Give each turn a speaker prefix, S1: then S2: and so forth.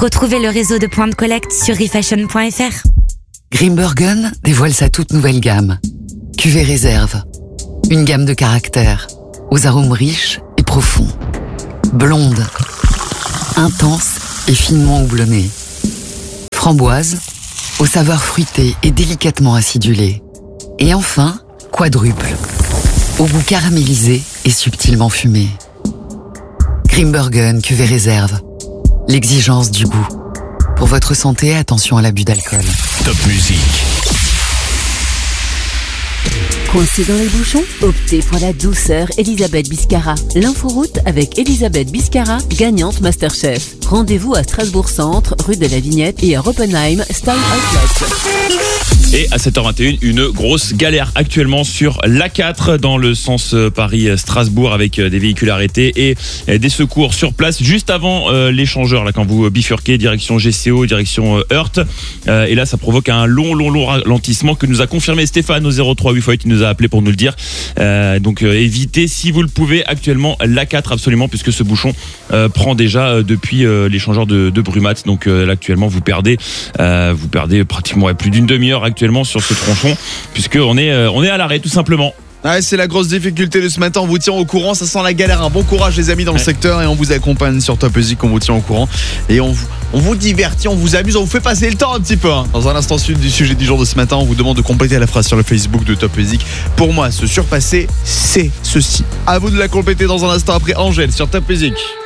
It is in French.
S1: Retrouvez le réseau de points de collecte sur refashion.fr.
S2: Grimbergen dévoile sa toute nouvelle gamme. Cuvée réserve. Une gamme de caractères, aux arômes riches et profonds. Blonde, intense et finement houblonnée. Framboise, aux saveurs fruitées et délicatement acidulées. Et enfin, quadruple, au goût caramélisé et subtilement fumé. Grimbergen cuvée réserve. L'exigence du goût. Pour votre santé, attention à l'abus d'alcool.
S3: Top Music.
S4: Coincé dans les bouchons? Optez pour la douceur Elisabeth Biscara. L'inforoute avec Elisabeth Biscara, gagnante Masterchef. Rendez-vous à Strasbourg Centre, rue de la Vignette et à Oppenheim, Style Outlet.
S5: Et à 7h21, une grosse galère actuellement sur l'A4 dans le sens Paris-Strasbourg avec des véhicules arrêtés et des secours sur place juste avant l'échangeur là quand vous bifurquez direction GCO, direction Heurt. Et là ça provoque un long ralentissement que nous a confirmé Stéphane au 03 8 il nous a appelé pour nous le dire. Donc évitez si vous le pouvez actuellement l'A4 absolument puisque ce bouchon prend déjà depuis l'échangeur de Brumat. Donc là actuellement vous perdez pratiquement plus d'une demi-heure actuellement sur ce tronçon puisqu'on est à l'arrêt tout simplement.
S6: Ouais, c'est la grosse difficulté de ce matin, on vous tient au courant, ça sent la galère, un bon courage les amis dans le secteur et on vous accompagne sur Top Music, on vous tient au courant et on vous divertit, on vous amuse, on vous fait passer le temps un petit peu. Dans un instant suite du sujet du jour de ce matin, on vous demande de compléter la phrase sur le Facebook de Top Music. Pour moi, se surpasser, c'est ceci. À vous de la compléter dans un instant après Angèle sur Top Music.